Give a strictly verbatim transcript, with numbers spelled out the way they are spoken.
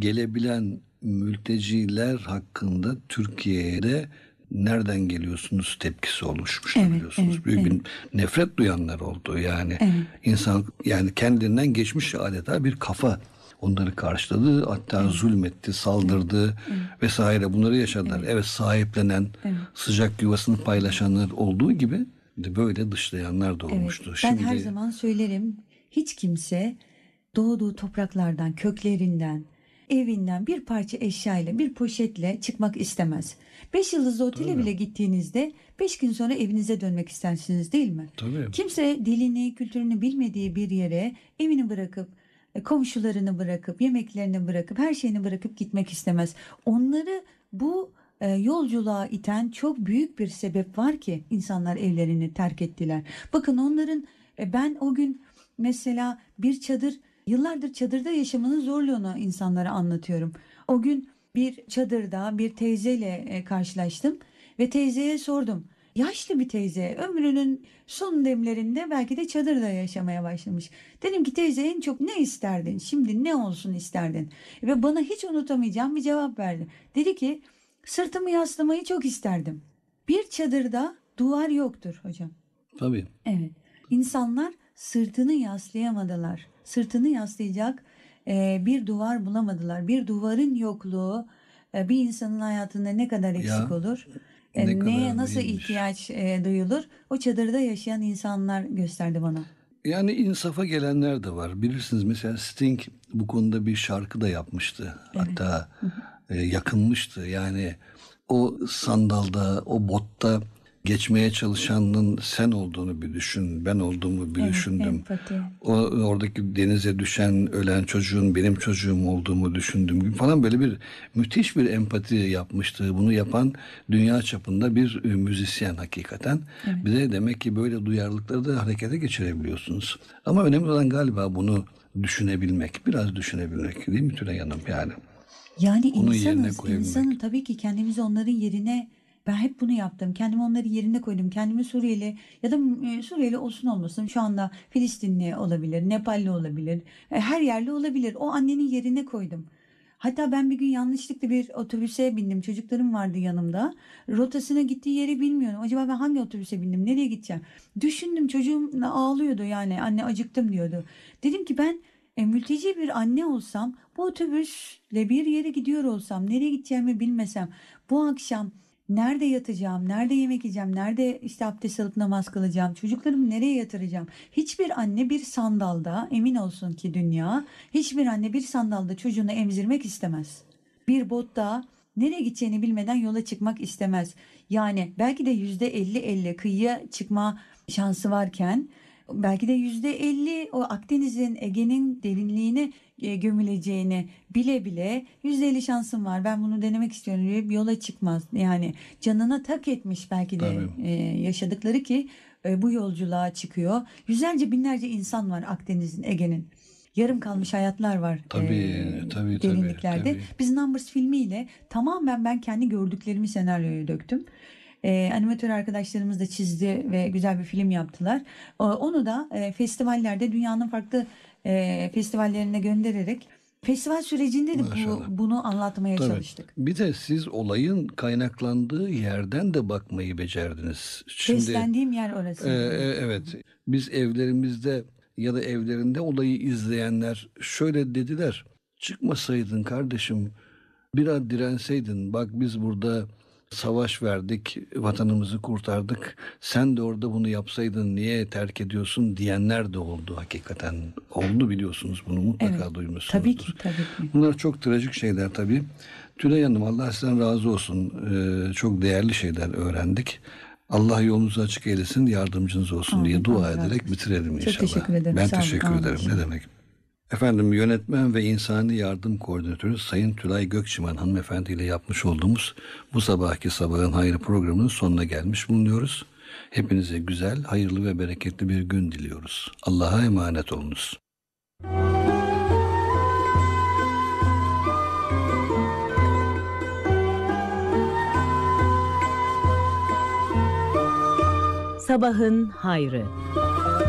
gelebilen mülteciler hakkında Türkiye'de nereden geliyorsunuz tepkisi oluşmuş, evet, biliyorsunuz. Evet, Büyük evet. bir nefret duyanlar oldu. Yani evet. insan yani kendinden geçmiş adeta bir kafa onları karşıladı. Hatta evet. zulmetti, saldırdı evet. Evet. vesaire, bunları yaşadılar. Evet, evet sahiplenen, evet. sıcak yuvasını paylaşanlar olduğu gibi de böyle dışlayanlar da olmuştu. Evet. Şimdi Ben her zaman söylerim, hiç kimse doğduğu topraklardan, köklerinden, evinden bir parça eşyayla, bir poşetle çıkmak istemez. Beş yıldızlı otele Tabii. bile gittiğinizde beş gün sonra evinize dönmek istersiniz, değil mi? Tabii. Kimse dilini, kültürünü bilmediği bir yere evini bırakıp, komşularını bırakıp, yemeklerini bırakıp, her şeyini bırakıp gitmek istemez. Onları bu e, yolculuğa iten çok büyük bir sebep var ki insanlar evlerini terk ettiler. Bakın onların, e, ben o gün mesela bir çadır, yıllardır çadırda yaşamanın zorluğunu insanlara anlatıyorum. O gün bir çadırda bir teyzeyle e, karşılaştım ve teyzeye sordum. Yaşlı bir teyze, ömrünün son demlerinde belki de çadırda yaşamaya başlamış. Dedim ki teyze, en çok ne isterdin? Şimdi ne olsun isterdin? Ve bana hiç unutamayacağım bir cevap verdi. Dedi ki, sırtımı yaslamayı çok isterdim. Bir çadırda duvar yoktur hocam. Tabii. Evet. İnsanlar sırtını yaslayamadılar. Sırtını yaslayacak e, bir duvar bulamadılar. Bir duvarın yokluğu e, bir insanın hayatında ne kadar eksik Ya, olur? ne E, neye kadar nasıl mühimmiş. ihtiyaç e, duyulur? O çadırda yaşayan insanlar gösterdi bana. Yani insafa gelenler de var. Bilirsiniz mesela Sting bu konuda bir şarkı da yapmıştı. Evet. Hatta e, yakınmıştı. Yani o sandalda, o botta geçmeye çalışanın sen olduğunu bir düşün. Ben olduğumu bir Evet, düşündüm. empati. O oradaki denize düşen, ölen çocuğun benim çocuğum olduğumu düşündüm gibi falan, böyle bir müthiş bir empati yapmıştı. Bunu yapan dünya çapında bir e, müzisyen hakikaten. Evet. Bir de demek ki böyle duyarlılıkları da harekete geçirebiliyorsunuz. Ama önemli olan galiba bunu düşünebilmek, biraz düşünebilmek, değil mi Tülay Hanım yani? Yani Onun yerine insanız, koyabilmek. insanın tabii ki kendimizi onların yerine, ben hep bunu yaptım. Kendimi onların yerine koydum. Kendimi Suriyeli ya da e, Suriyeli olsun olmasın şu anda Filistinli olabilir, Nepalli olabilir, e, her yerli olabilir. O annenin yerine koydum. Hatta ben bir gün yanlışlıkla bir otobüse bindim. Çocuklarım vardı yanımda. Rotasına gittiği yeri bilmiyorum. Acaba ben hangi otobüse bindim? Nereye gideceğim? Düşündüm, çocuğum ağlıyordu yani. Anne acıktım diyordu. Dedim ki ben e, mülteci bir anne olsam, bu otobüsle bir yere gidiyor olsam, nereye gideceğimi bilmesem, bu akşam nerede yatacağım, nerede yemek yiyeceğim, nerede işte abdest alıp namaz kılacağım, çocuklarımı nereye yatıracağım? Hiçbir anne bir sandalda, emin olsun ki dünya, hiçbir anne bir sandalda çocuğunu emzirmek istemez. Bir botta nereye gideceğini bilmeden yola çıkmak istemez. Yani belki de yüzde elli elli kıyıya çıkma şansı varken, belki de yüzde elli o Akdeniz'in, Ege'nin derinliğine e, gömüleceğini bile bile yüzde elli şansım var, ben bunu denemek istiyorum diye bir yola çıkmaz. Yani canına tak etmiş belki de e, yaşadıkları ki e, bu yolculuğa çıkıyor. Yüzlerce binlerce insan var Akdeniz'in, Ege'nin. Yarım kalmış hayatlar var Tabii, e, tabii, derinliklerde. tabii, tabii. Biz Numbers filmiyle tamamen ben kendi gördüklerimi senaryoya döktüm. E, animatör arkadaşlarımız da çizdi ve güzel bir film yaptılar. E, onu da e, festivallerde, dünyanın farklı e, festivallerine göndererek festival sürecinde de bu, bunu anlatmaya Tabii. çalıştık. Bir de siz olayın kaynaklandığı yerden de bakmayı becerdiniz. Şimdi, beslendiğim yer orası. E, e, evet. Biz evlerimizde ya da evlerinde olayı izleyenler şöyle dediler: çıkmasaydın kardeşim, biraz direnseydin, bak biz burada savaş verdik, vatanımızı kurtardık, sen de orada bunu yapsaydın niye terk ediyorsun diyenler de oldu hakikaten. Oldu, biliyorsunuz bunu, mutlaka Evet, duymuşsunuzdur. tabii ki, tabii ki. Bunlar çok trajik şeyler tabii. Tülay Hanım, Allah sizden razı olsun. Ee, çok değerli şeyler öğrendik. Allah yolunuzu açık eylesin, yardımcınız olsun Amin, diye dua Allah razı ederek olsun. bitirelim inşallah. Çok teşekkür ederim. Ben Sağ olun. teşekkür Amin. ederim. Ne demek? Efendim, yönetmen ve insani yardım koordinatörü Sayın Tülay Gökçimen hanımefendi ile yapmış olduğumuz bu sabahki Sabahın Hayrı programının sonuna gelmiş bulunuyoruz. Hepinize güzel, hayırlı ve bereketli bir gün diliyoruz. Allah'a emanet olunuz. Sabahın Hayrı.